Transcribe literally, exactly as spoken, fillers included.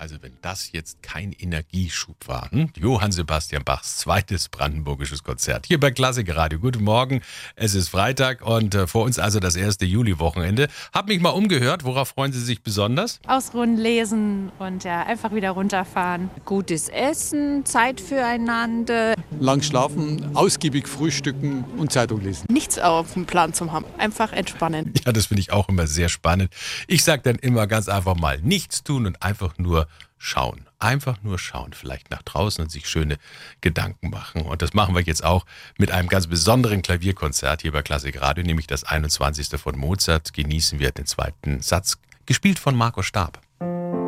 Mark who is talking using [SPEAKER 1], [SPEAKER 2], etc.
[SPEAKER 1] Also wenn das jetzt kein Energieschub war, hm? Johann Sebastian Bachs zweites brandenburgisches Konzert hier bei Klassik Radio. Guten Morgen, es ist Freitag und äh, vor uns also das erste Juli-Wochenende. Hab mich mal umgehört, worauf freuen Sie sich besonders?
[SPEAKER 2] Ausruhen, lesen und ja, einfach wieder runterfahren.
[SPEAKER 3] Gutes Essen, Zeit füreinander.
[SPEAKER 4] Lang schlafen, ausgiebig frühstücken und Zeitung lesen.
[SPEAKER 5] Nichts auf dem Plan zu haben, einfach entspannen.
[SPEAKER 1] Ja, das finde ich auch immer sehr spannend. Ich sage dann immer ganz einfach mal nichts tun und einfach nur schauen. Einfach nur schauen, vielleicht nach draußen und sich schöne Gedanken machen. Und das machen wir jetzt auch mit einem ganz besonderen Klavierkonzert hier bei Klassik Radio, nämlich das einundzwanzigste von Mozart. Genießen wir den zweiten Satz, gespielt von Marco Starb.